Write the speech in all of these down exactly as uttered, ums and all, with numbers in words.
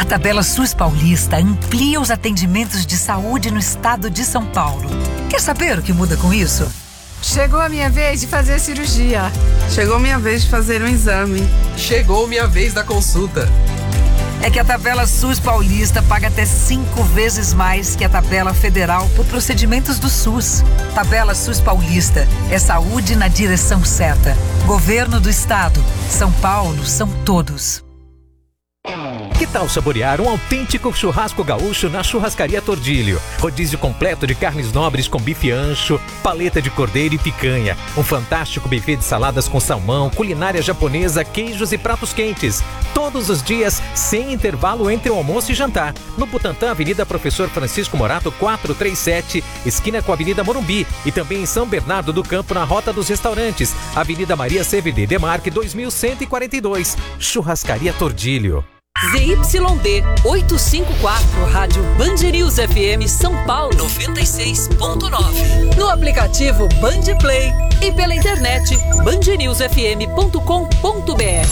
Tabela SUS Paulista amplia os atendimentos de saúde no estado de São Paulo. Quer saber o que muda com isso? Chegou a minha vez de fazer a cirurgia. Chegou minha vez de fazer um exame. Chegou minha vez da consulta. É que a tabela SUS Paulista paga até cinco vezes mais que a tabela federal por procedimentos do SUS. Tabela SUS Paulista é saúde na direção certa. Governo do Estado. São Paulo são todos. Que tal saborear um autêntico churrasco gaúcho na Churrascaria Tordilho? Rodízio completo de carnes nobres com bife ancho, paleta de cordeiro e picanha. Um fantástico buffet de saladas com salmão, culinária japonesa, queijos e pratos quentes. Todos os dias, sem intervalo entre o almoço e jantar. No Butantã, Avenida Professor Francisco Morato, quatrocentos e trinta e sete, esquina com a Avenida Morumbi. E também em São Bernardo do Campo, na Rota dos Restaurantes. Avenida Maria C V D Demarque, dois mil cento e quarenta e dois. Churrascaria Tordilho. Z Y D oitocentos e cinquenta e quatro, Rádio Band News F M São Paulo noventa e seis ponto nove. No aplicativo Band Play e pela internet band news f m ponto com ponto b r.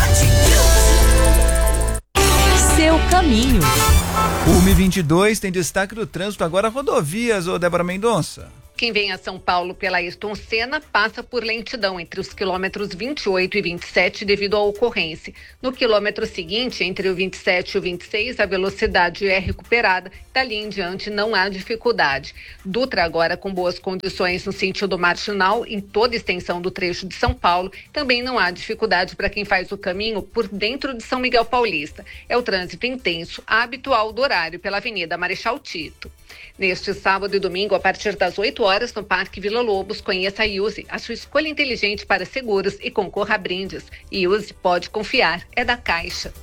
Seu caminho. uma e vinte e dois tem destaque do trânsito, agora rodovias, ô Débora Mendonça. Quem vem a São Paulo pela Ayrton Senna passa por lentidão entre os quilômetros vinte e oito e vinte e sete devido à ocorrência. No quilômetro seguinte, entre o vinte e sete e o vinte e seis, a velocidade é recuperada. Dali em diante não há dificuldade. Dutra agora com boas condições no sentido marginal em toda a extensão do trecho de São Paulo. Também não há dificuldade para quem faz o caminho por dentro de São Miguel Paulista. É o trânsito intenso, habitual do horário pela Avenida Marechal Tito. Neste sábado e domingo, a partir das oito horas, no Parque Vila Lobos, conheça a Iuse, a sua escolha inteligente para seguros e concorra a brindes. Iuse, pode confiar, é da Caixa.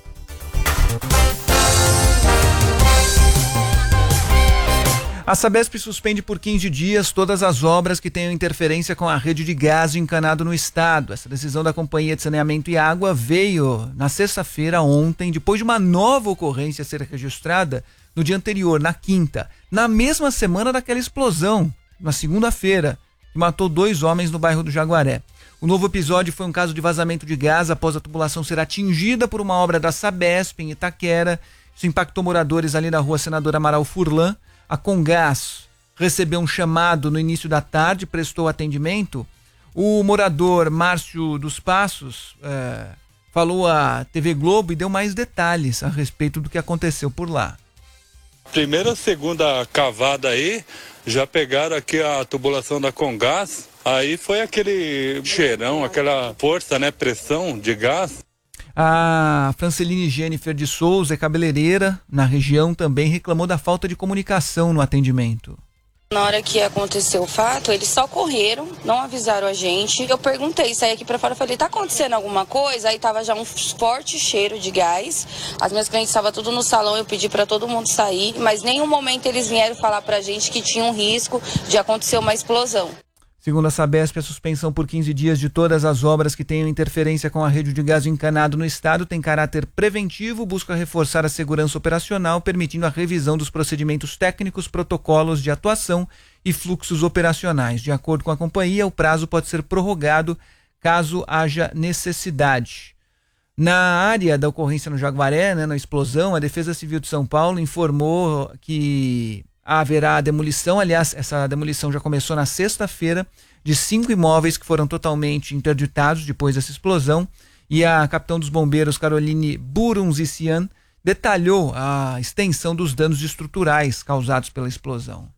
A Sabesp suspende por quinze dias todas as obras que tenham interferência com a rede de gás encanado no estado. Essa decisão da Companhia de Saneamento e Água veio na sexta-feira, ontem, depois de uma nova ocorrência ser registrada no dia anterior, na quinta, na mesma semana daquela explosão, na segunda-feira, que matou dois homens no bairro do Jaguaré. O novo episódio foi um caso de vazamento de gás após a tubulação ser atingida por uma obra da Sabesp em Itaquera. Isso impactou moradores ali na rua Senador Amaral Furlan. A Comgás recebeu um chamado no início da tarde, prestou atendimento. O morador Márcio dos Passos é, falou à T V Globo e deu mais detalhes a respeito do que aconteceu por lá. Primeira, segunda cavada aí, já pegaram aqui a tubulação da Comgás, aí foi aquele cheirão, aquela força, né, pressão de gás. A Franceline Jennifer de Souza, é cabeleireira na região, também reclamou da falta de comunicação no atendimento. Na hora que aconteceu o fato, eles só correram, não avisaram a gente. Eu perguntei, saí aqui pra fora, falei, tá acontecendo alguma coisa? Aí tava já um forte cheiro de gás. As minhas clientes estavam tudo no salão, eu pedi pra todo mundo sair, mas em nenhum momento eles vieram falar pra gente que tinha um risco de acontecer uma explosão. Segundo a Sabesp, a suspensão por quinze dias de todas as obras que tenham interferência com a rede de gás encanado no estado tem caráter preventivo, busca reforçar a segurança operacional, permitindo a revisão dos procedimentos técnicos, protocolos de atuação e fluxos operacionais. De acordo com a companhia, o prazo pode ser prorrogado caso haja necessidade. Na área da ocorrência no Jaguaré, né, na explosão, a Defesa Civil de São Paulo informou que haverá demolição, aliás, essa demolição já começou na sexta-feira, de cinco imóveis que foram totalmente interditados depois dessa explosão, e a capitão dos bombeiros Caroline Burunzician detalhou a extensão dos danos estruturais causados pela explosão.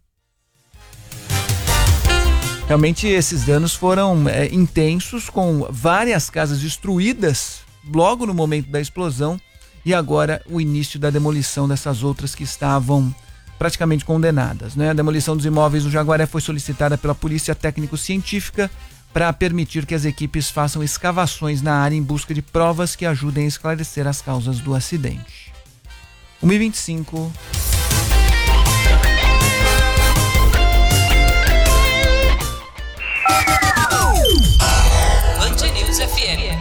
Realmente esses danos foram é, intensos, com várias casas destruídas logo no momento da explosão, e agora o início da demolição dessas outras que estavam praticamente condenadas, né? A demolição dos imóveis do Jaguaré foi solicitada pela Polícia Técnico-Científica para permitir que as equipes façam escavações na área em busca de provas que ajudem a esclarecer as causas do acidente. uma e vinte e cinco. Band News F M.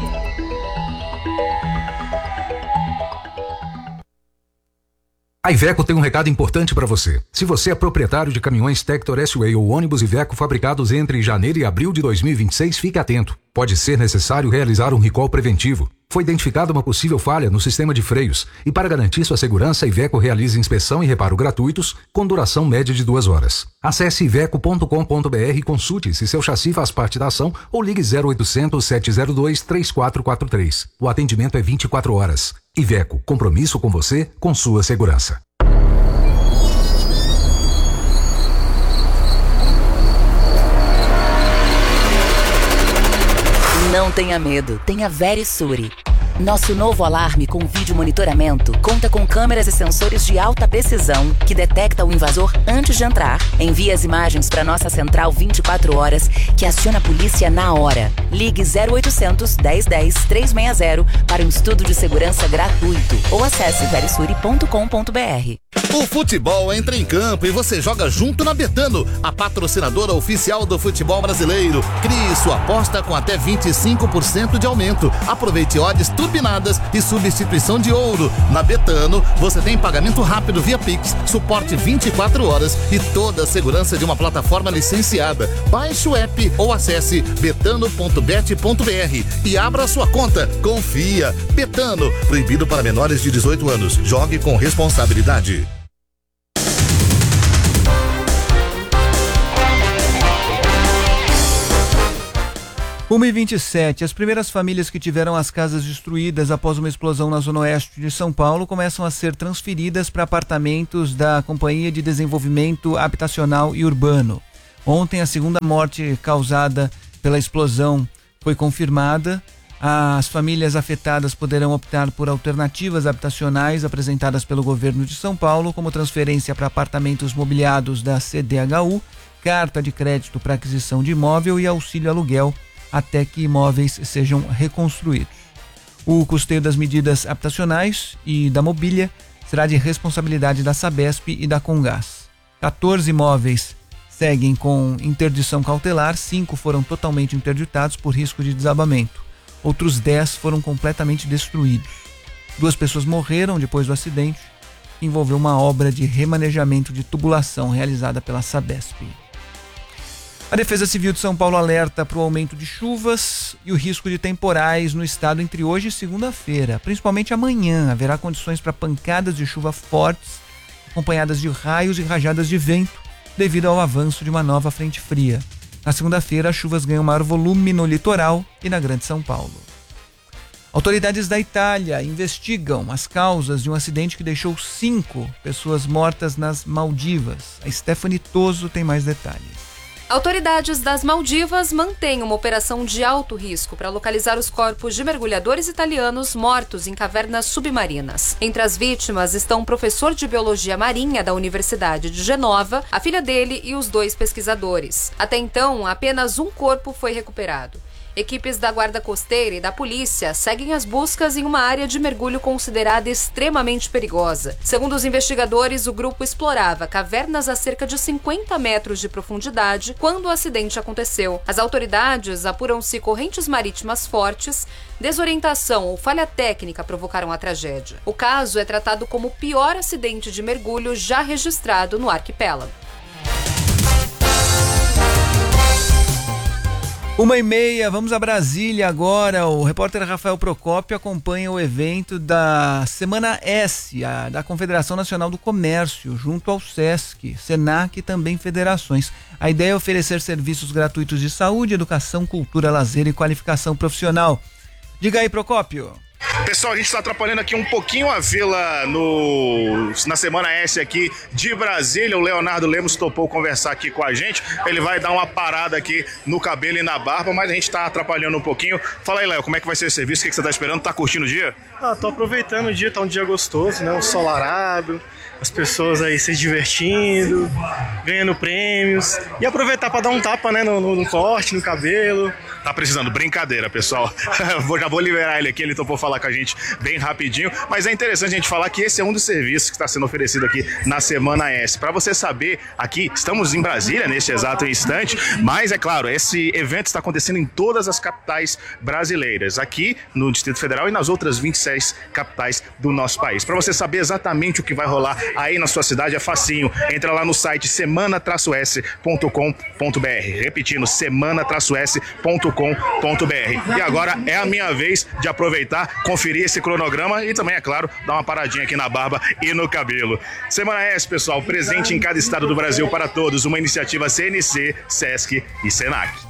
A Iveco tem um recado importante para você. Se você é proprietário de caminhões Tector S-Way ou ônibus Iveco fabricados entre janeiro e abril de dois mil e vinte e seis, fique atento. Pode ser necessário realizar um recall preventivo. Foi identificada uma possível falha no sistema de freios e, para garantir sua segurança, a Iveco realiza inspeção e reparo gratuitos com duração média de duas horas. Acesse iveco ponto com ponto br e consulte se seu chassi faz parte da ação ou ligue zero oitocentos, sete zero dois, três quatro quatro três. O atendimento é vinte e quatro horas. Iveco, compromisso com você, com sua segurança. Não tenha medo, tenha Verisure. Nosso novo alarme com vídeo monitoramento conta com câmeras e sensores de alta precisão que detecta o invasor antes de entrar. Envia as imagens para nossa central vinte e quatro horas, que aciona a polícia na hora. Ligue zero oitocentos, dez dez, trezentos e sessenta para um estudo de segurança gratuito ou acesse verisure ponto com ponto br. O futebol entra em campo e você joga junto na Betano, a patrocinadora oficial do futebol brasileiro. Crie sua aposta com até vinte e cinco por cento de aumento. Aproveite odds turbinadas e substituição de ouro. Na Betano, você tem pagamento rápido via Pix, suporte vinte e quatro horas e toda a segurança de uma plataforma licenciada. Baixe o app ou acesse betano ponto bet ponto br e abra sua conta. Confia. Betano, proibido para menores de dezoito anos. Jogue com responsabilidade. uma e vinte e sete. As primeiras famílias que tiveram as casas destruídas após uma explosão na zona oeste de São Paulo começam a ser transferidas para apartamentos da Companhia de Desenvolvimento Habitacional e Urbano. Ontem, a segunda morte causada pela explosão foi confirmada. As famílias afetadas poderão optar por alternativas habitacionais apresentadas pelo governo de São Paulo, como transferência para apartamentos mobiliados da C D H U, carta de crédito para aquisição de imóvel e auxílio aluguel até que imóveis sejam reconstruídos. O custeio das medidas habitacionais e da mobília será de responsabilidade da Sabesp e da Comgás. quatorze imóveis seguem com interdição cautelar, cinco foram totalmente interditados por risco de desabamento. Outros dez foram completamente destruídos. Duas pessoas morreram depois do acidente, que envolveu uma obra de remanejamento de tubulação realizada pela Sabesp. A Defesa Civil de São Paulo alerta para o aumento de chuvas e o risco de temporais no estado entre hoje e segunda-feira. Principalmente amanhã, haverá condições para pancadas de chuva fortes, acompanhadas de raios e rajadas de vento, devido ao avanço de uma nova frente fria. Na segunda-feira, as chuvas ganham maior volume no litoral e na Grande São Paulo. Autoridades da Itália investigam as causas de um acidente que deixou cinco pessoas mortas nas Maldivas. A Stephanie Toso tem mais detalhes. Autoridades das Maldivas mantêm uma operação de alto risco para localizar os corpos de mergulhadores italianos mortos em cavernas submarinas. Entre as vítimas estão um professor de biologia marinha da Universidade de Genova, a filha dele e os dois pesquisadores. Até então, apenas um corpo foi recuperado. Equipes da Guarda Costeira e da polícia seguem as buscas em uma área de mergulho considerada extremamente perigosa. Segundo os investigadores, o grupo explorava cavernas a cerca de cinquenta metros de profundidade quando o acidente aconteceu. As autoridades apuram se correntes marítimas fortes, desorientação ou falha técnica provocaram a tragédia. O caso é tratado como o pior acidente de mergulho já registrado no arquipélago. Uma e meia, vamos a Brasília agora. O repórter Rafael Procópio acompanha o evento da Semana S, a, da Confederação Nacional do Comércio, junto ao SESC, SENAC e também federações. A ideia é oferecer serviços gratuitos de saúde, educação, cultura, lazer e qualificação profissional. Diga aí, Procópio. Pessoal, a gente está atrapalhando aqui um pouquinho a vila no, na Semana S aqui de Brasília. O Leonardo Lemos topou conversar aqui com a gente. Ele vai dar uma parada aqui no cabelo e na barba, mas a gente está atrapalhando um pouquinho. Fala aí, Léo, como é que vai ser o serviço? O que, que você está esperando? Tá curtindo o dia? Ah, tô aproveitando o dia, tá um dia gostoso, né? Ensolarado, as pessoas aí se divertindo, ganhando prêmios. E aproveitar para dar um tapa, né, no, no, no corte, no cabelo. Tá precisando, brincadeira, pessoal. vou, já vou liberar ele aqui, ele topou falar com a gente bem rapidinho. Mas é interessante a gente falar que esse é um dos serviços que está sendo oferecido aqui na Semana S. Para você saber, aqui estamos em Brasília neste exato instante, mas é claro, esse evento está acontecendo em todas as capitais brasileiras, aqui no Distrito Federal e nas outras vinte e seis capitais do nosso país. Para você saber exatamente o que vai rolar aí na sua cidade, é facinho. Entra lá no site semana traço s ponto com ponto br. Repetindo, semana traço s ponto ponto com ponto b r. E agora é a minha vez de aproveitar, conferir esse cronograma e também, é claro, dar uma paradinha aqui na barba e no cabelo. Semana S, pessoal, presente em cada estado do Brasil para todos, uma iniciativa C N C, Sesc e Senac.